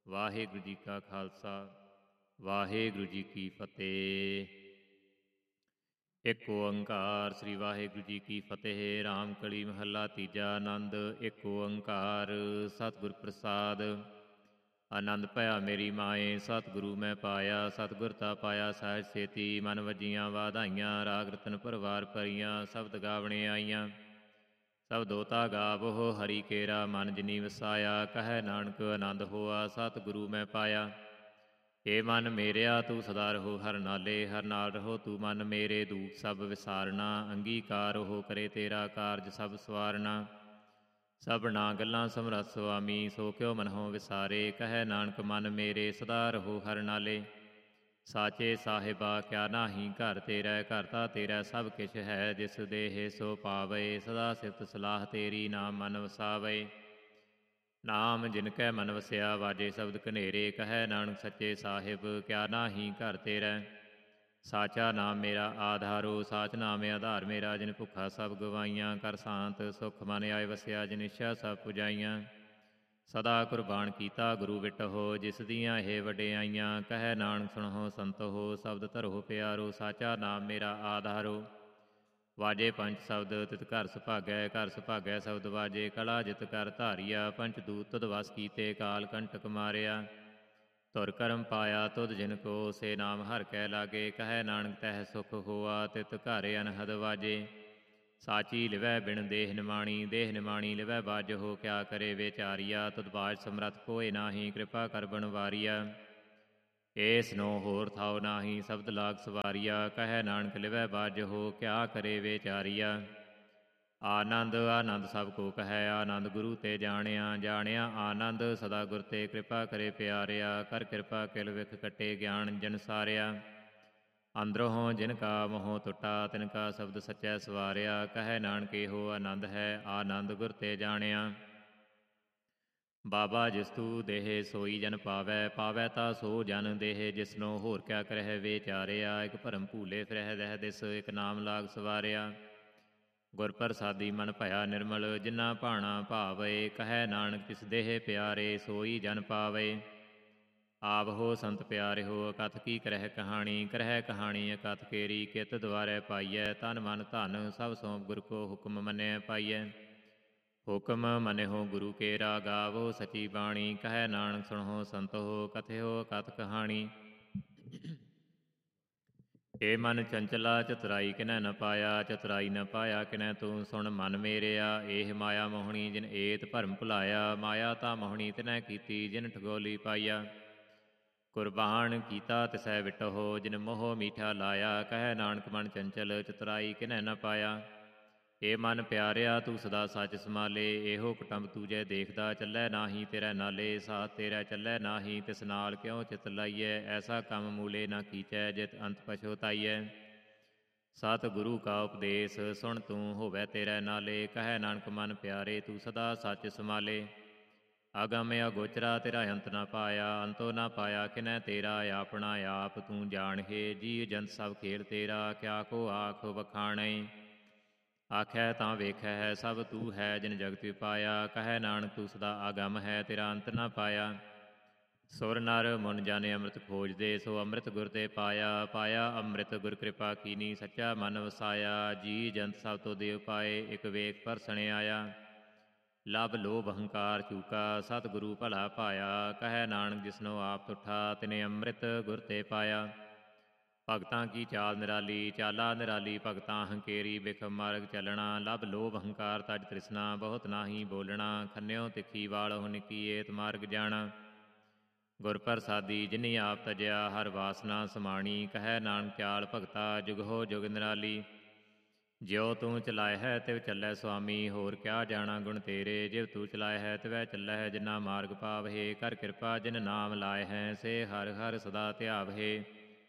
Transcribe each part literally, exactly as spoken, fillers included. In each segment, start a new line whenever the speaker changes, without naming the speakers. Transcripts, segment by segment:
ਵਾਹਿਗੁਰੂ ਜੀ ਕਾ ਖਾਲਸਾ ਵਾਹਿਗੁਰੂ ਜੀ ਕੀ ਫਤਿਹ। ਇੱਕ ਓੰਕਾਰ ਸ੍ਰੀ ਵਾਹਿਗੁਰੂ ਜੀ ਕੀ ਫਤਿਹ। ਰਾਮ ਕਲੀ ਮਹੱਲਾ ਤੀਜਾ। ਆਨੰਦ ਇੱਕ ਓੰਕਾਰ ਸਤਿਗੁਰ ਪ੍ਰਸਾਦ। ਆਨੰਦ ਭਇਆ ਮੇਰੀ ਮਾਏ ਸਤਿਗੁਰੂ ਮੈਂ ਪਾਇਆ। ਸਤਿਗੁਰ ਤਾ ਪਾਇਆ ਸਹਿਜ ਸੇਤੀ। ਮਨ ਵੱਜੀਆਂ ਵਾਧਾਈਆਂ ਰਾਗ ਰਤਨ ਪਰਵਾਰ ਭਰੀਆਂ। ਸ਼ਬਦ ਗਾਵਣੇ ਆਈਆਂ ਸ਼ਬਦੋ ਤਾ ਗਾਵੋ ਹਰੀ ਕੇਰਾ ਮਨ ਜਿਨੀ ਵਸਾਇਆ। ਕਹਿ ਨਾਨਕ ਆਨੰਦ ਹੋਆ ਸਤਿਗੁਰੂ ਮੈਂ ਪਾਇਆ। ਏ ਮਨ ਮੇਰਿਆ ਤੂੰ ਸਦਾ ਰਹੋ ਹਰ ਨਾਲੇ। ਹਰ ਨਾਲ ਰਹੋ ਤੂੰ ਮਨ ਮੇਰੇ। ਦੂਖ ਸਭ ਵਿਸਾਰਨਾ ਅੰਗੀਕਾਰ ਉਹ ਕਰੇ ਤੇਰਾ ਕਾਰਜ ਸਭ ਸਵਾਰਨਾ। ਸਭਨਾ ਗੱਲਾਂ ਸਮਰੱਥ ਸੁਆਮੀ ਸੋ ਕਿਉ ਮਨਹੁ ਵਿਸਾਰੇ। ਕਹਿ ਨਾਨਕ ਮਨ ਮੇਰੇ ਸਦਾ ਰਹੋ ਹਰ ਨਾਲੇ। ਸਾਚੇ ਸਾਹਿਬਾ ਕਿਆ ਨਾਹੀ ਘਰ ਤੇਰਾ। ਘਰ ਤਾਂ ਤੇਰਾ ਸਭ ਕਿਛ ਹੈ ਜਿਸ ਦੇਹ ਸੋ ਪਾਵੇ। ਸਦਾ ਸਿਫਤ ਸਲਾਹ ਤੇਰੀ ਨਾਮ ਮਨ ਵਸਾਵੇ। ਨਾਮ ਜਿਨ ਕੈ ਮਨ ਵਸਿਆ ਵਾਜੇ ਸ਼ਬਦ ਕਨੇਰੇ। ਕਹਿ ਨਾਨਕ ਸੱਚੇ ਸਾਹਿਬ ਕਿਆ ਨਾਹੀ ਘਰ ਤੇਰਾ। ਸਾਚਾ ਨਾਮ ਮੇਰਾ ਆਧਾਰੋ ਸਾਚ ਨਾਮ ਆਧਾਰ ਮੇਰਾ। ਜਿਨ ਭੁੱਖਾ ਸਭ ਗਵਾਈਆਂ ਕਰ ਸ਼ਾਂਤ ਸੁਖ ਮਨ ਆਏ ਵਸਿਆ। ਜਿਨ ਇੱਛਾ ਸਭ ਪੁਜਾਈਆਂ ਸਦਾ ਕੁਰਬਾਨ ਕੀਤਾ ਗੁਰੂ ਵਿਟਹੁ। ਜਿਸ ਦੀਆਂ ਇਹ ਵਡਿਆਈਆਂ ਕਹਿ ਨਾਨਕ ਸੁਣਹੁ ਸੰਤਹੁ। ਸ਼ਬਦ ਧਰੋ ਪਿਆਰੋ ਸਾਚਾ ਨਾਮ ਮੇਰਾ ਆਧਾਰੋ। ਵਾਜੇ ਪੰਚ ਸ਼ਬਦ ਤਿਤ ਘਰ ਸੁਭਾਗੈ। ਘਰ ਸੁਭਾਗੈ ਸ਼ਬਦ ਵਾਜੇ ਕਲਾ ਜਿਤ ਕਰ ਧਾਰੀਆ। ਪੰਚ ਦੂਤ ਤੁਧ ਵਸ ਕੀਤੇ ਕਾਲ ਕੰਟਕ ਮਾਰਿਆ। ਧੁਰ ਕਰਮ ਪਾਇਆ ਤੁਧ ਜਿਨ ਕੋ ਸੇ ਨਾਮ ਹਰਿ ਕੈ ਲਾਗੇ। ਕਹਿ ਨਾਨਕ ਤਹਿ ਸੁਖ ਹੋਆ ਤਿਤ ਘਰ ਅਨਹਦ ਵਾਜੇ। ਸਾਚੀ ਲਿਵੈ ਬਿਨ ਦੇਹ ਨਿਮਾਣੀ ਦੇਹ ਨਿਮਾਣੀ ਲਿਵੈ ਬਾਜਹੁ। ਕਿਆ ਕਰੇ ਵਿਚਾਰੀਆ ਤੁਧ ਬਾਜ ਸਮਰੱਥ ਕੋਇ ਨਾਹੀ। ਕਿਰਪਾ ਕਰ ਬਣਵਾਰੀਆ ਏਸ ਨੋ ਹੋਰ ਥਾਉ ਨਾਹੀ। ਸ਼ਬਦ ਲਾਗ ਸਵਾਰੀਆ ਕਹਿ ਨਾਨਕ ਲਿਵੈ ਬਾਜਹੁ। ਕਿਆ ਕਰੇ ਵਿਚਾਰੀਆ ਆਨੰਦ ਆਨੰਦ ਸਭ ਕੋ ਕਹੈ। ਆਨੰਦ ਗੁਰੂ ਤੇ ਜਾਣਿਆ ਜਾਣਿਆ ਆਨੰਦ ਸਦਾ ਗੁਰ ਤੇ। ਕਿਰਪਾ ਕਰੇ ਪਿਆਰਿਆ ਕਰ ਕਿਰਪਾ ਕਿਲ ਵਿਖ ਕੱਟੇ ਗਿਆਨ ਜਨ ਸਾਰਿਆ। ਅੰਦਰੋਂ ਜਿਨ ਕਾ ਮੋਹ ਟੁੱਟਾ ਤਿਨ ਕਾ ਸ਼ਬਦ ਸੱਚੈ ਸਵਾਰਿਆ। ਕਹਿ ਨਾਨਕ ਇਹੋ ਆਨੰਦ ਹੈ ਆਨੰਦ ਗੁਰ ਤੇ ਜਾਣਿਆ। ਬਾਬਾ ਜਿਸ ਤੂ ਦੇਹ ਸੋਈ ਜਨ ਪਾਵੈ। ਪਾਵੈ ਤਾ ਸੋ ਜਨ ਦੇਹ ਜਿਸਨੋ ਹੋਰ ਕਿਆ ਕਰਹਿ ਵਿਚਾਰਿਆ। ਇਕ ਭਰਮ ਭੂਲੇ ਫਿਰਹਿ ਦਹਿ ਦਿਸ ਇਕ ਨਾਮ ਲਾਗ ਸਵਾਰਿਆ। ਗੁਰ ਪ੍ਰਸਾਦੀ ਮਨ ਭਇਆ ਨਿਰਮਲ ਜਿਨਾ ਭਾਣਾ ਭਾਵੇ। ਕਹਿ ਨਾਨਕ ਤਿਸ ਦੇਹ ਪਿਆਰੇ ਸੋਈ ਜਨ ਪਾਵੇ। ਆਵਹੋ ਸੰਤ ਪਿਆਰਿਓ ਅਕਥ ਕੀ ਕਰਹਿ ਕਹਾਣੀ। ਕਰਹਿ ਕਹਾਣੀ ਅਕਥ ਕੇਰੀ ਕਿਤ ਦੁਆਰੈ ਪਾਈਐ। ਤਨ ਮਨ ਧਨ ਸਭ ਸੌਂਪ ਗੁਰ ਕੋ ਹੁਕਮ ਮੰਨਿਆ ਪਾਈਐ। ਹੁਕਮ ਮੰਨਿਓ ਗੁਰੂ ਕੇਰਾ ਗਾਵੋ ਸਚੀ ਬਾਣੀ। ਕਹਿ ਨਾਨਕ ਸੁਣਹੁ ਸੰਤੋ ਕਥਿਓ ਅਕਥ ਕਹਾਣੀ। ਏ ਮਨ ਚੰਚਲਾ ਚਤੁਰਾਈ ਕਿਨੈ ਨ ਪਾਇਆ। ਚਤੁਰਾਈ ਨ ਪਾਇਆ ਕਿਨੈ ਤੂੰ ਸੁਣ ਮਨ ਮੇਰਿਆ। ਏਹ ਮਾਇਆ ਮੋਹਣੀ ਜਿਨ ਏਤ ਭਰਮ ਭੁਲਾਇਆ। ਮਾਇਆ ਤਾਂ ਮੋਹਣੀ ਤਿਨੈ ਕੀਤੀ ਜਿਨ ਠਗੋਲੀ ਪਾਈਆ। ਕੁਰਬਾਨ ਕੀਤਾ ਤਿਸੈ ਵਿਟਹੁ ਜਿਨ ਮੋਹ ਮੀਠਾ ਲਾਇਆ। ਕਹਿ ਨਾਨਕ ਮਨ ਚੰਚਲ ਚਤੁਰਾਈ ਕਿਨੈ ਨ ਪਾਇਆ। ਏ ਮਨ ਪਿਆਰਿਆ ਤੂੰ ਸਦਾ ਸੱਚ ਸਮਾਲੇ। ਇਹੋ ਕੁਟੰਬ ਤੂਜੈ ਦੇਖਦਾ ਚੱਲੈ ਨਾਹੀ ਤੇਰੇ ਨਾਲੇ। ਸਾਥ ਤੇਰਾ ਚੱਲੈ ਨਾਹੀ ਤਿਸ ਨਾਲ ਕਿਉ ਚਿਤ ਲਾਈਐ। ਐਸਾ ਕੰਮ ਮੂਲੇ ਨਾ ਕੀਚੈ ਜਿਤ ਅੰਤ ਪਛੁਤਾਈਐ। ਸਤ ਗੁਰੂ ਕਾ ਉਪਦੇਸ਼ ਸੁਣ ਤੂੰ ਹੋਵੈ ਤੇਰੇ ਨਾਲੇ। ਕਹਿ ਨਾਨਕ ਮਨ ਪਿਆਰੇ ਤੂੰ ਸਦਾ ਸੱਚ ਸਮਾਲੇ। ਅਗਮ ਅਗੋਚਰਾ ਤੇਰਾ ਅੰਤ ਨਾ ਪਾਇਆ। ਅੰਤੋ ਨਾ ਪਾਇਆ ਕਿਨੈ ਤੇਰਾ। ਆਪਣਾ ਆਪ ਤੂੰ ਜਾਣਹਿ ਜੀਅ ਜੰਤ ਸਭ ਖੇਲ ਤੇਰਾ। ਕਿਆ ਕੋ ਆਖ ਵਖਾਣੈ ਆਖੈ ਤਾਂ ਵੇਖੈ ਹੈ ਸਭ ਤੂੰ ਹੈ ਜਿਨ ਜਗਤ ਪਾਇਆ। ਕਹਿ ਨਾਨਕ ਤੂੰ ਸਦਾ ਆਗਮ ਹੈ ਤੇਰਾ ਅੰਤ ਨਾ ਪਾਇਆ। ਸੁਰ ਨਰ ਮੁਨ ਜਨ ਅੰਮ੍ਰਿਤ ਖੋਜਦੇ ਸੋ ਅੰਮ੍ਰਿਤ ਗੁਰ ਤੇ ਪਾਇਆ। ਪਾਇਆ ਅੰਮ੍ਰਿਤ ਗੁਰ ਕਿਰਪਾ ਕੀਨੀ ਸੱਚਾ ਮਨ ਵਸਾਇਆ। ਜੀ ਜੰਤ ਸਭ ਤੋਂ ਦੇਵ ਪਾਏ ਇਕ ਵੇਖ ਪਰਸਣ ਆਇਆ। ਲਭ ਲੋਭ ਅਹੰਕਾਰ ਚੂਕਾ ਸਤਿਗੁਰੂ ਭਲਾ ਪਾਇਆ। ਕਹਿ ਨਾਨਕ ਜਿਸਨੋ ਆਪ ਤੁਠਾ ਤਿਨੇ ਅੰਮ੍ਰਿਤ ਗੁਰ ਤੇ ਪਾਇਆ। ਭਗਤਾਂ ਕੀ ਚਾਲ ਨਿਰਾਲੀ ਚਾਲਾ ਨਿਰਾਲੀ ਭਗਤਾਂ ਹੰਕੇਰੀ। ਬਿਖ ਮਾਰਗ ਚੱਲਣਾ ਲਭ ਲੋਭ ਅਹੰਕਾਰ ਤਜ ਤ੍ਰਿਸ਼ਨਾ ਬਹੁਤ ਨਾਹੀ ਬੋਲਣਾ। ਖੰਨਿਓ ਤਿੱਖੀ ਵਾਲਹੁ ਨਿੱਕੀ ਏਤ ਮਾਰਗ ਜਾਣਾ। ਗੁਰ ਪ੍ਰਸਾਦੀ ਜਿਨੀ ਆਪ ਤਜਿਆ ਹਰ ਵਾਸਨਾ ਸਮਾਣੀ। ਕਹਿ ਨਾਨਕ ਚਾਲ ਭਗਤਾ ਜੁਗਹੁ ਜੁਗ ਨਿਰਾਲੀ। ਜਿਉ ਤੂੰ ਚਲਾਇ ਹੈ ਤਿਵ ਚੱਲੈ ਸੁਆਮੀ ਹੋਰ ਕਿਆ ਜਾਣਾ ਗੁਣ ਤੇਰੇ। ਜਿਵ ਤੂੰ ਚਲਾਇ ਹੈ ਤਿਵੈ ਚੱਲੈ ਜਿਨਾ ਮਾਰਗ ਪਾਵਹਿ। ਕਰ ਕਿਰਪਾ ਜਿਨ ਨਾਮ ਲਾਇ ਹੈ ਸੇ ਹਰਿ ਹਰਿ ਸਦਾ ਧਿਆਵਹਿ।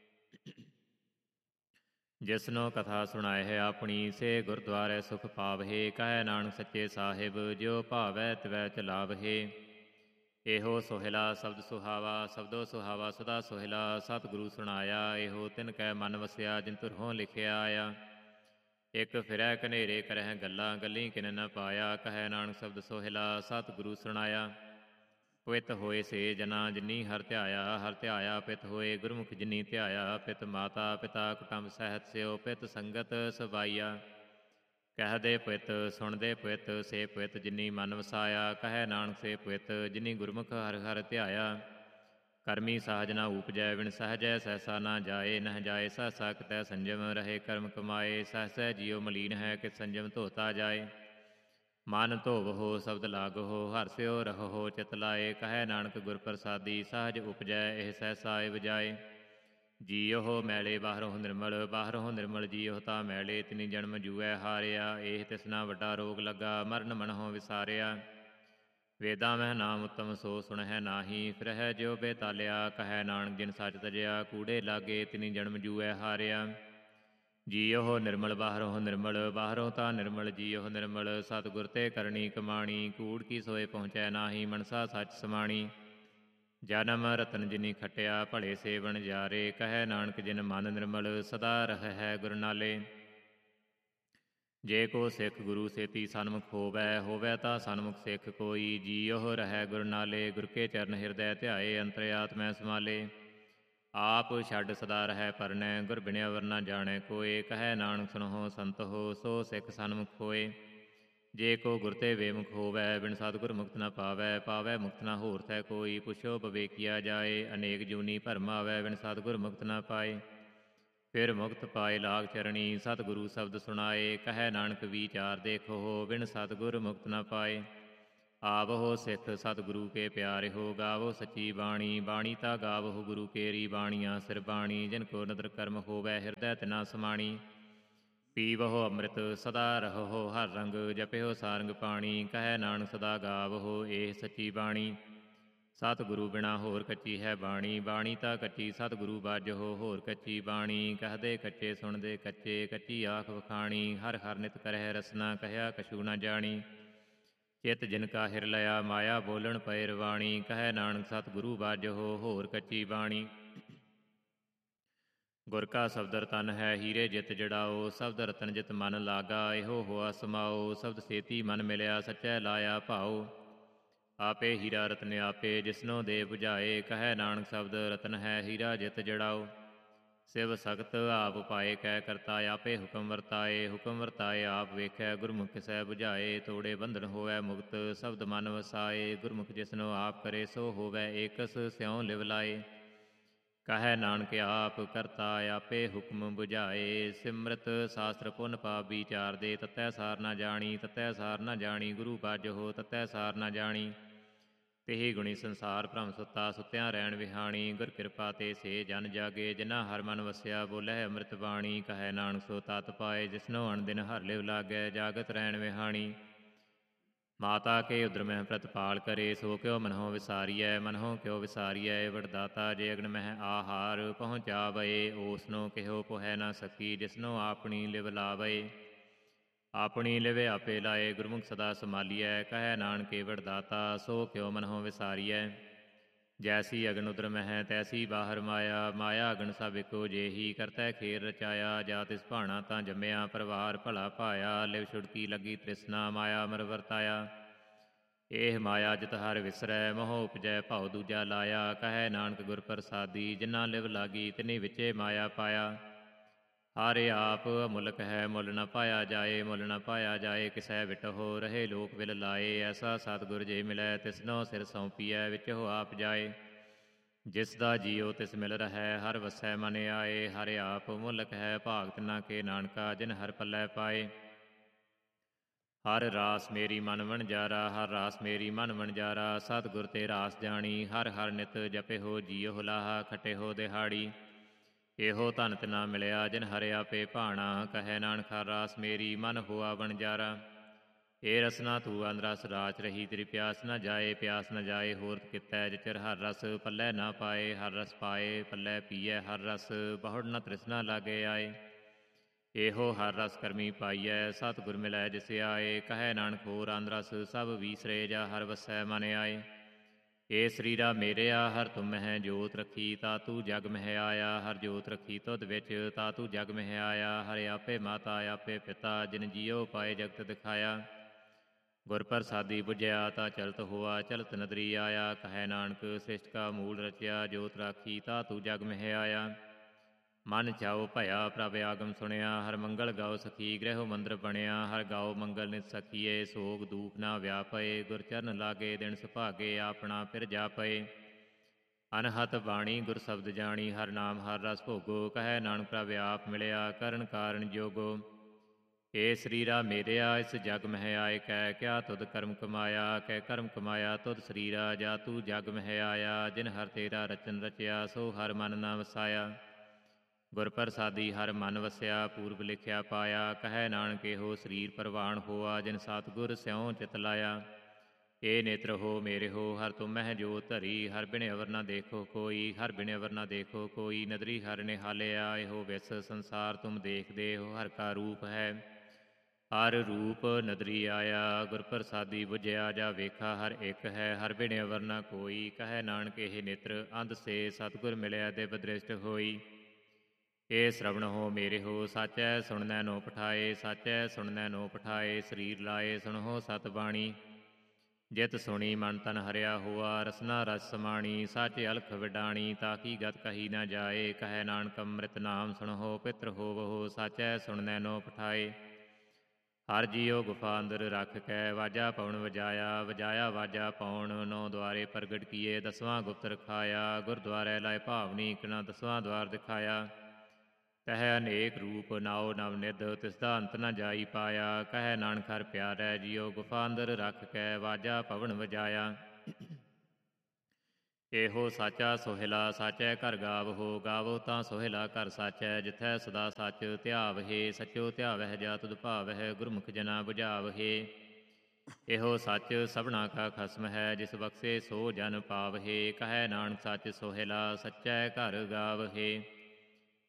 ਜਿਸਨੋ ਕਥਾ ਸੁਣਾਏ ਹੈ ਆਪਣੀ ਸੇ ਗੁਰਦੁਆਰੇ ਸੁਖ ਪਾਵਹਿ। ਕਹਿ ਨਾਨਕ ਸੱਚੇ ਸਾਹਿਬ ਜਿਉ ਭਾਵੈ ਤਿਵੈ ਚਲਾਵਹਿ। ਇਹੋ ਸੋਹਿਲਾ ਸ਼ਬਦ ਸੁਹਾਵਾ ਸ਼ਬਦੋ ਸੁਹਾਵਾ ਸਦਾ ਸੋਹਿਲਾ। ਸਤਿਗੁਰੂ ਸੁਣਾਇਆ ਇਹੋ ਤਿਨ ਕੈ ਮਨ ਵਸਿਆ ਜਿਨ ਧੁਰੋਂ ਲਿਖਿਆ ਆਇਆ। ਇਕ ਫਿਰੈ ਕਨੇਰੇ ਕਰਹਿ ਗੱਲਾਂ ਗੱਲੀ ਕਿਨ ਨ ਪਾਇਆ। ਕਹਿ ਨਾਨਕ ਸ਼ਬਦ ਸੋਹਿਲਾ ਸਤਿਗੁਰੂ ਸੁਣਾਇਆ। ਪਿਤ ਹੋਏ ਸੇ ਜਨਾ ਜਿਨੀ ਹਰ ਧਿਆਇਆ, ਹਰ ਧਿਆਇਆ ਪਿਤ ਹੋਏ ਗੁਰਮੁਖ ਜਿਨੀ ਧਿਆਇਆ। ਪਿਤ ਮਾਤਾ ਪਿਤਾ ਕੁਟੰਬ ਸਹਿਤ ਸਿਓ, ਪਿਤ ਸੰਗਤ ਸਬਾਈਆ। ਕਹਿਦੇ ਪਿਤ ਸੁਣਦੇ ਪਿਤ, ਸੇ ਪਿਤ ਜਿਨੀ ਮਨ ਵਸਾਇਆ। ਕਹੈ ਨਾਨਕ ਸੇ ਪਿਤ ਜਿਨੀ ਗੁਰਮੁਖ ਹਰਿ ਹਰਿ ਧਿਆਇਆ। ਕਰਮੀ ਸਾਜ ਨਾ ਊਪਜੈ, ਵਿਣ ਸਹਜੈ ਸਹਿਸਾ ਨਾ ਜਾਏ। ਨਹਿ ਜਾਏ ਸਹਸਾ ਕਿਤੈ ਸੰਜਮ, ਰਹੇ ਕਰਮ ਕਮਾਏ। ਸਹਸੈ ਜੀਉ ਮਲੀਨ ਹੈ, ਕਿਤ ਸੰਜਮ ਧੋਤਾ ਜਾਏ। ਮਨ ਧੋਵਹੁ ਸ਼ਬਦ ਲਾਗਹੁ, ਹਰਿ ਰਹੋ ਚਿਤ ਲਾਏ। ਕਹੈ ਨਾਨਕ ਗੁਰ ਪ੍ਰਸਾਦੀ, ਸਹਜ ਉਪਜੈ ਇਹ ਸਹਿਸਾ ਏ ਬਜਾਏ। ਜੀਉ ਮੈਲੇ ਬਾਹਰੋਂ ਨਿਰਮਲ, ਬਾਹਰੋਂ ਨਿਰਮਲ ਜੀਉ ਤਾਂ ਮੈਲੇ। ਤਿਨੀ ਜਨਮ ਜੂਐ ਹਾਰਿਆ, ਇਹ ਤਿਸਨਾ ਵੱਡਾ ਰੋਗ ਲੱਗਾ। ਮਰਨ ਮਨਹੁ ਵਿਸਾਰਿਆ, ਵੇਦਾਂ ਮਹਿ ਨਾਮ ਉੱਤਮ ਸੋ ਸੁਣਹਿ ਨਾਹੀ। ਫਿਰਹਿ ਜਿਉ ਬੇਤਾਲਿਆ, ਕਹੈ ਨਾਨਕ ਜਿਨ ਸੱਚ ਤਜਿਆ। ਕੂੜੇ ਲਾਗੇ ਤਿਨੀ ਜਨਮ ਜੂਐ ਹਾਰਿਆ। ਜੀਉ ਨਿਰਮਲ ਬਾਹਰੋਂ ਨਿਰਮਲ, ਬਾਹਰੋਂ ਤਾਂ ਨਿਰਮਲ ਜੀਉ ਨਿਰਮਲ। ਸਤਿਗੁਰ ਤੇ ਕਰਨੀ ਕਮਾਣੀ, ਕੂੜ ਕੀ ਸੋਏ ਪਹੁੰਚੈ ਨਾਹੀ। ਮਨਸਾ ਸੱਚ ਸਮਾਣੀ, ਜਨਮ ਰਤਨ ਜਿਨੀ ਖਟਿਆ। ਭਲੇ ਸੇ ਵਣਜਾਰੇ, ਕਹੈ ਨਾਨਕ ਜਿਨ ਮਨ ਨਿਰਮਲ। ਸਦਾ ਰਹੈ ਗੁਰ ਨਾਲੇ, ਜੇ ਕੋ ਸਿੱਖ ਗੁਰੂ ਸੇਤੀ ਸਨਮੁਖ ਹੋਵੈ। ਹੋਵੈ ਤਾਂ ਸਨਮੁਖ ਸਿੱਖ ਕੋਈ, ਜੀਉ ਰਹੈ ਗੁਰ ਨਾਲੇ। ਗੁਰ ਕੇ ਚਰਨ ਹਿਰਦੈ ਧਿਆਏ, ਅੰਤਰ ਆਤਮੈ ਸਮਾਲੇ। ਆਪ ਛੱਡ ਸਦਾ ਰਹੈ ਪਰਨੈ, ਗੁਰ ਬਿਨਿ ਅਵਰ ਨਾ ਜਾਣੈ ਕੋਇ। ਕਹੈ ਨਾਨਕ ਸੁਣਹੁ ਸੰਤੋ, ਸੋ ਸਿੱਖ ਸਨਮੁਖ ਹੋਏ। ਜੇ ਕੋ ਗੁਰ ਤੇ ਬੇਮੁਖ ਹੋਵੈ, ਬਿਨ ਸਤਿਗੁਰ ਮੁਕਤ ਨ ਪਾਵੈ। ਪਾਵੈ ਮੁਕਤ ਨ ਹੋਰ ਥੈ ਕੋਈ, ਪੁੱਛੋ ਬਵੇਕੀਆ ਜਾਏ। ਅਨੇਕ ਜੂਨੀ ਭਰਮ ਆਵੈ, ਬਿਨ ਸਤਿਗੁਰ ਮੁਕਤ ਨ ਪਾਏ। ਫਿਰ ਮੁਕਤ ਪਾਏ ਲਾਗ ਚਰਣੀ, ਸਤਿਗੁਰੂ ਸ਼ਬਦ ਸੁਣਾਏ। ਕਹੈ ਨਾਨਕ ਵੀਚਾਰ ਦੇਖੋ, ਬਿਨ ਸਤਿਗੁਰ ਮੁਕਤ ਨ ਪਾਏ। ਆਵਹੁ ਸਿੱਖ ਸਤਿਗੁਰੂ ਕੇ ਪਿਆਰਿਓ, ਗਾਵੋ ਸੱਚੀ ਬਾਣੀ। ਬਾਣੀ ਤਾਂ ਗਾਵਹੁ ਗੁਰੂ ਕੇਰੀ, ਬਾਣੀਆਂ ਸਿਰ ਬਾਣੀ। ਜਿਨ ਕੋ ਨਦਰ ਕਰਮ ਹੋਵੈ, ਹਿਰਦੈ ਤਿਨਾ ਸਮਾਣੀ। ਪੀਵਹੁ ਅੰਮ੍ਰਿਤ ਸਦਾ ਰਹੋ ਹਰ ਰੰਗ, ਜਪਿਓ ਸਾਰੰਗ ਪਾਣੀ। ਕਹੈ ਨਾਨਕ ਸਦਾ ਗਾਵਹੁ ਇਹ ਸੱਚੀ ਬਾਣੀ। ਸਤਿਗੁਰੂ ਬਿਨਾ ਹੋਰ ਕੱਚੀ ਹੈ ਬਾਣੀ, ਬਾਣੀ ਤਾਂ ਕੱਚੀ ਸਤਿਗੁਰੂ ਬਾਝਹੁ ਹੋਰ ਕੱਚੀ ਬਾਣੀ। ਕਹਦੇ ਕੱਚੇ ਸੁਣਦੇ ਕੱਚੇ, ਕੱਚੀ ਆਖ ਵਖਾਣੀ। ਹਰ ਹਰ ਨਿਤ ਕਰਹਿ ਰਸਨਾ, ਕਹਿਆ ਕਛੂ ਨ ਜਾਣੀ। ਚਿਤ ਜਿਨ ਕਾ ਹਿਰ ਲਿਆ, ਮਾਇਆ ਬੋਲਣ ਪਏ ਰਵਾਣੀ। ਕਹੈ ਨਾਨਕ ਸਤਿਗੁਰੂ ਬਾਝਹੁ ਹੋਰ ਕੱਚੀ ਬਾਣੀ। ਗੁਰ ਕਾ ਸ਼ਬਦ ਰਤਨ ਹੈ, ਹੀਰੇ ਜਿਤ ਜੜਾਓ। ਸ਼ਬਦ ਰਤਨ ਜਿਤ ਮਨ ਲਾਗਾ, ਇਹੋ ਹੋਆ ਸਮਾਓ। ਸ਼ਬਦ ਸੇਤੀ ਮਨ ਮਿਲਿਆ, ਸੱਚੈ ਲਾਇਆ ਭਾਉ। ਆਪੇ ਹੀਰਾ ਰਤਨ ਆਪੇ, ਜਿਸਨੋ ਦੇ ਬੁਝਾਏ। ਕਹੈ ਨਾਨਕ ਸ਼ਬਦ ਰਤਨ ਹੈ, ਹੀਰਾ ਜਿਤ ਜੜਾਓ। ਸਿਵ ਸਖਤ ਆਪ ਪਾਏ, ਕਹਿ ਕਰਤਾ ਆਪੇ ਹੁਕਮ ਵਰਤਾਏ। ਹੁਕਮ ਵਰਤਾਏ ਆਪ ਵੇਖੈ, ਗੁਰਮੁਖ ਕਿਸੈ ਬੁਝਾਏ। ਤੋੜੇ ਬੰਧਨ ਹੋਵੈ ਮੁਕਤ, ਸ਼ਬਦ ਮਨ ਵਸਾਏ। ਗੁਰਮੁਖ ਜਿਸਨੋ ਆਪ ਕਰੇ, ਸੋ ਹੋਵੈ ਏਕਸ ਸਿਉ ਲਿਵ ਲਾਏ। ਕਹੈ ਨਾਨਕ ਆਪ ਕਰਤਾ ਆਪੇ ਹੁਕਮ ਬੁਝਾਏ। ਸਿਮਰਤ ਸ਼ਾਸਤਰ ਪੁੰਨ ਪਾਪ ਵਿਚਾਰਦੇ, ਤਤੈ ਸਾਰ ਨ ਜਾਣੀ। ਤਤੈ ਸਾਰ ਨ ਜਾਣੀ ਗੁਰੂ ਬਾਝਹੁ, ਤਤੈ ਸਾਰ ਨ ਜਾਣੀ। ਤੇਹੀ ਗੁਣੀ ਸੰਸਾਰ ਭ੍ਰਮ ਸੁੱਤਾ, ਸੁੱਤਿਆਂ ਰਹਿਣ ਵਿਹਾਣੀ। ਗੁਰ ਕਿਰਪਾ ਤੇ ਸੇ ਜਨ ਜਾਗੇ, ਜਿਨ੍ਹਾਂ ਹਰਿ ਮਨ ਵਸਿਆ। ਬੋਲਹਿ ਅੰਮ੍ਰਿਤ ਬਾਣੀ, ਕਹੈ ਨਾਨਕ ਸੋ ਤਤ ਪਾਏ। ਜਿਸਨੋ ਅਣ ਦਿਨ ਹਰਿ ਲਿਵ ਲਾਗੈ, ਜਾਗਤ ਰਹਿਣ ਵਿਹਾਣੀ। ਮਾਤਾ ਕੇ ਉਦਰ ਮਹਿ ਪ੍ਰਤਪਾਲ ਕਰੇ, ਸੋ ਕਿਉ ਮਨਹੁ ਵਿਸਾਰੀਐ। ਮਨਹੁ ਕਿਉ ਵਿਸਾਰੀਐ, ਵਡਦਾਤਾ ਜੇ ਅਗਨ ਮਹਿ ਆਹਾਰ। ਪਹੁੰਚਾਵਏ ਓਸਨੋ ਕਿਹੋ ਪੁਹੈ ਨ ਸਕੀ, ਜਿਸਨੋ ਆਪਣੀ ਲਿਵ ਲਾਵਏ। ਆਪਣੀ ਲਿਵ ਆਪੇ ਲਾਏ, ਗੁਰਮੁਖ ਸਦਾ ਸੰਭਾਲੀਐ। ਕਹੈ ਨਾਨਕ ਵਡਦਾਤਾ, ਸੋ ਕਿਉ ਮਨਹੁ ਵਿਸਾਰੀਐ। ਜੈਸੀ ਅਗਨ ਉਦਰ ਮਹਿ, ਤੈਸੀ ਬਾਹਰ ਮਾਇਆ। ਮਾਇਆ ਅਗਨ ਸਭ ਇੱਕੋ ਜਿਹੀ, ਕਰਤੈ ਖੇਲ ਰਚਾਇਆ। ਜਾ ਤਿਸ ਭਾਣਾ ਤਾਂ ਜੰਮਿਆ, ਪਰਵਾਰ ਭਲਾ ਪਾਇਆ। ਲਿਵ ਛੁਡਕੀ ਲੱਗੀ ਤ੍ਰਿਸ਼ਨਾ, ਮਾਇਆ ਮਰ ਵਰਤਾਇਆ। ਇਹ ਮਾਇਆ ਜਿਤ ਹਰਿ ਵਿਸਰੈ, ਮੋਹ ਉਪਜੈ ਭਉ ਦੂਜਾ ਲਾਇਆ। ਕਹੈ ਨਾਨਕ ਗੁਰ ਪ੍ਰਸਾਦੀ, ਜਿਨ੍ਹਾਂ ਲਿਵ ਲਾਗੀ ਤਿਨੀ ਵਿਚੇ ਮਾਇਆ ਪਾਇਆ। ਹਰਿ ਆਪ ਅਮੁਲਕ ਹੈ, ਮੁੱਲ ਨ ਪਾਇਆ ਜਾਏ। ਮੁੱਲ ਨ ਪਾਇਆ ਜਾਏ ਕਿਸੈ ਵਿਟਹੁ, ਰਹੇ ਲੋਕ ਵਿਲ ਲਾਏ। ਐਸਾ ਸਤਿਗੁਰ ਜੇ ਮਿਲੈ, ਤਿਸਨੋ ਸਿਰ ਸੌਂਪੀਐ। ਵਿਚਹੁ ਆਪ ਜਾਏ, ਜਿਸ ਦਾ ਜੀਉ ਤਿਸ ਮਿਲ ਰਹੈ। ਹਰਿ ਵਸੈ ਮਨ ਆਏ, ਹਰਿ ਆਪ ਮੁਲਕ ਹੈ। ਭਾਗ ਤਿਨਾ ਕੇ ਨਾਨਕਾ, ਜਿਨ ਹਰਿ ਪੱਲੇ ਪਾਏ। ਹਰਿ ਰਾਸ ਮੇਰੀ ਮਨ ਵਣਜਾਰਾ, ਹਰਿ ਰਾਸ ਮੇਰੀ ਮਨ ਵਣਜਾਰਾ। ਸਤਿਗੁਰ ਤੇ ਰਾਸ ਜਾਣੀ, ਹਰਿ ਹਰਿ ਨਿਤ ਜਪਿਓ। ਜੀਉ ਲਾਹਾ ਖਟਿਓ ਦਿਹਾੜੀ, ਇਹੋ ਧਨ ਤਿਨਾ ਮਿਲਿਆ, ਜਿਨ ਹਰਿ ਆਪੇ ਭਾਣਾ। ਕਹੈ ਨਾਨਕ ਹਰਿ ਰਾਸ ਮੇਰੀ ਮਨ ਹੋਆ ਵਣਜਾਰਾ। ਇਹ ਰਸਨਾ ਤੂੰ ਅੰਧ ਰਸ ਰਾਚ ਰਹੀ, ਤੇਰੀ ਪਿਆਸ ਨ ਜਾਏ। ਪਿਆਸ ਨ ਜਾਏ ਹੋਰਤ ਕਿਤੈ, ਜਿਚਰ ਹਰਿ ਰਸ ਪੱਲੇ ਨਾ ਪਾਏ। ਹਰਿ ਰਸ ਪਾਏ ਪੱਲੇ ਪੀਐ ਹਰਿ ਰਸ, ਬਹੁੜ ਨ ਤ੍ਰਿਸ਼ਨਾ ਲਾਗੇ ਆਏ। ਇਹੋ ਹਰਿ ਰਸ ਕਰਮੀ ਪਾਈਐ, ਸਤਿਗੁਰ ਮਿਲੈ ਜਿਸ ਆਏ। ਕਹੈ ਨਾਨਕ ਹੋਰ ਅੰਧ ਰਸ ਸਭ ਵੀਸਰੇ, ਜਾ ਹਰਿ ਵਸੈ ਮਨ ਆਏ। ਏ ਸਰੀਰਾ ਮੇਰਿਆ ਹਰਿ ਤੁਮ ਮਹਿ ਜੋਤ ਰੱਖੀ, ਤਾ ਤੂੰ ਜਗ ਮਹਿ ਆਇਆ। ਹਰਿ ਜੋਤ ਰੱਖੀ ਤੁਧ ਵਿੱਚ, ਤਾ ਤੂੰ ਜਗ ਮਹਿ ਆਇਆ। ਹਰਿ ਆਪੇ ਮਾਤਾ ਆਪੇ ਪਿਤਾ, ਜਿਨ ਜੀਉ ਪਾਏ ਜਗਤ ਦਿਖਾਇਆ। ਗੁਰ ਪ੍ਰਸਾਦੀ ਬੁਝਿਆ ਤਾ ਚਲਤ ਹੋਆ, ਚਲਤ ਨਦਰੀ ਆਇਆ। ਕਹੈ ਨਾਨਕ ਸ੍ਰਿਸ਼ਟ ਕਾ ਮੂਲ ਰਚਿਆ, ਜੋਤ ਰਾਖੀ ਤਾ ਤੂੰ ਜਗ ਮਹਿ ਆਇਆ। ਮਨ ਚਾਉ ਭਇਆ ਪ੍ਰਭ ਆਗਮ ਸੁਣਿਆ, ਹਰ ਮੰਗਲ ਗਾਓ ਸਖੀ ਗ੍ਰਹਿ ਮੰਦਰ ਬਣਿਆ। ਹਰ ਗਾਓ ਮੰਗਲ ਨਿਤ ਸਖੀਏ, ਸੋਗ ਦੂਖ ਨਾ ਵਿਆਪਏ। ਗੁਰ ਚਰਨ ਲਾਗੇ ਦਿਨ ਸੁਭਾਗੇ, ਆਪਣਾ ਫਿਰ ਜਾਪਏ। ਅਨਹਤ ਬਾਣੀ ਗੁਰ ਸ਼ਬਦ ਜਾਣੀ, ਹਰ ਨਾਮ ਹਰ ਰਸ ਭੋਗੋ। ਕਹੈ ਨਾਨਕ ਪ੍ਰਭ ਆਪ ਮਿਲਿਆ, ਕਰਨ ਕਾਰਨ ਜੋਗੋ। ਏ ਸਰੀਰਾ ਮੇਰਿਆ ਇਸ ਜਗ ਮਹਿ ਆਏ ਕੈ, ਕਿਆ ਤੁਧ ਕਰਮ ਕਮਾਇਆ। ਕੈ ਕਰਮ ਕਮਾਇਆ ਤੁਧ ਸਰੀਰਾ, ਜਾ ਤੂੰ ਜਗ ਮਹਿ ਆਇਆ। ਜਿਨ ਹਰ ਤੇਰਾ ਰਚਨ ਰਚਿਆ, ਸੋ ਹਰ ਮਨ ਨਾ ਵਸਾਇਆ। ਗੁਰ ਪ੍ਰਸਾਦੀ ਹਰ ਮਨ ਵਸਿਆ, ਪੂਰਬ ਲਿਖਿਆ ਪਾਇਆ। ਕਹੈ ਨਾਨਕ ਇਹੋ ਸਰੀਰ ਪ੍ਰਵਾਨ ਹੋਆ, ਜਿਨ ਸਤਿਗੁਰ ਸਿਉ ਚਿਤ ਲਾਇਆ। ਏ ਨੇਤਰ ਹੋ ਮੇਰੇ ਹੋ, ਹਰ ਤੁਮ ਮਹਿ ਜੋਤ ਧਰੀ। ਹਰ ਬਿਨ ਅਵਰ ਨਾ ਦੇਖੋ ਕੋਈ, ਹਰ ਬਿਨ ਅਵਰ ਨਾ ਦੇਖੋ ਕੋਈ। ਨਦਰੀ ਹਰ ਨਿਹਾਲਿਆ, ਇਹੋ ਵਿਸ ਸੰਸਾਰ ਤੁਮ ਦੇਖਦੇ ਹੋ। ਹਰ ਕਾ ਰੂਪ ਹੈ ਹਰ ਰੂਪ ਨਦਰੀ ਆਇਆ। ਗੁਰ ਪ੍ਰਸਾਦੀ ਬੁਝਿਆ ਜਾ ਵੇਖਾ, ਹਰ ਇੱਕ ਹੈ ਹਰ ਬਿਨ ਅਵਰ ਨਾ ਕੋਈ। ਕਹੈ ਨਾਨਕ ਇਹ ਨੇਤਰ ਅੰਧ ਸੇ, ਸਤਿਗੁਰ ਮਿਲਿਆ ਦਿਵ ਦ੍ਰਿਸ਼ਟ ਹੋਈ। ਏ ਸ਼ਰਵਣ ਹੋ ਮੇਰੇ ਹੋ, ਸਾਚੈ ਸੁਣਨੈ ਨੋ ਪਠਾਏ। ਸਾਚੈ ਸੁਣਨੈ ਨੋ ਪਠਾਏ, ਸਰੀਰ ਲਾਏ ਸੁਣਹੁ ਸਤ ਬਾਣੀ। ਜਿਤ ਸੁਣੀ ਮਨ ਤਨ ਹਰਿਆ ਹੋਆ, ਰਸਨਾ ਰਸ ਸਮਾਣੀ। ਸਾਚੇ ਅਲਖ ਵਿਡਾਣੀ, ਤਾਕੀ ਗਤ ਕਹੀ ਨਾ ਜਾਏ। ਕਹੈ ਨਾਨਕ ਅੰਮ੍ਰਿਤ ਨਾਮ ਸੁਣਹੁ, ਪਿਤਰ ਹੋਵਹੁ। ਸਾਚੈ ਸੁਣਨੈ ਨੋ ਪਠਾਏ। ਹਰ ਜੀਉ ਗੁਫਾ ਅੰਦਰ ਰੱਖ ਕੈ, ਵਾਜਾ ਪਵਨ ਵਜਾਇਆ। ਵਜਾਇਆ ਵਾਜਾ ਪਉਣ, ਨੌ ਦੁਆਰੇ ਪ੍ਰਗਟ ਕੀਏ। ਦਸਵਾਂ ਗੁਪਤ ਰਖਾਇਆ, ਗੁਰਦੁਆਰੇ ਲਾਇ ਭਾਵਨੀ। ਇਕਣਾ ਦਸਵਾਂ ਦੁਆਰ ਦਿਖਾਇਆ। ਕਹੈ ਅਨੇਕ ਰੂਪ ਨਾਉ ਨਵ ਨਿਧ, ਤਿਸਦਾ ਅੰਤ ਨ ਜਾਈ ਪਾਇਆ। ਕਹੈ ਨਾਨਕ ਹਰ ਪਿਆਰੈ ਜੀਉ, ਗੁਫਾ ਅੰਦਰ ਰੱਖ ਕੈ। ਵਾਜਾ ਪਵਨ ਵਜਾਇਆ। ਇਹੋ ਸਾਚਾ ਸੋਹਿਲਾ, ਸਾਚੈ ਘਰ ਗਾਵਹੋ। ਗਾਵੋ ਤਾਂ ਸੋਹਿਲਾ ਘਰ ਸਾਚੈ, ਜਿਥੈ ਸਦਾ ਸੱਚ ਧਿਆਵਹਿ। ਸਚੋ ਧਿਆਵਹਿ ਜਾ ਤੁਧ ਭਾਵਹਿ, ਗੁਰਮੁਖ ਜਨਾ ਬੁਝਾਵਹਿ। ਇਹੋ ਸੱਚ ਸਭਨਾ ਕਾ ਖਸਮ ਹੈ, ਜਿਸ ਬਖਸ਼ੇ ਸੋ ਜਨ ਪਾਵਹਿ। ਕਹੈ ਨਾਨਕ ਸੱਚ ਸੋਹਿਲਾ, ਸਚੈ ਘਰ ਗਾਵਹਿ।